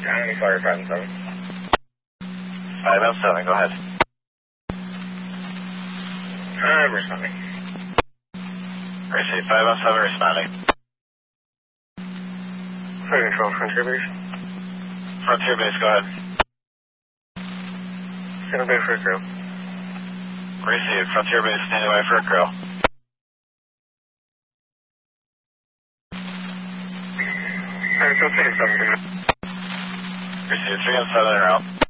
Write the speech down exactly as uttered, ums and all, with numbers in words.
I'm sorry, five and seven. five and seven, go ahead. Uh, responding. Receive, five and seven responding. Flight control, Frontier Base. Frontier Base, go ahead. Stand by for a crew. Receive, Frontier Base, standing by for a crew. Alright, so three and seven. Receive, three and seven en route.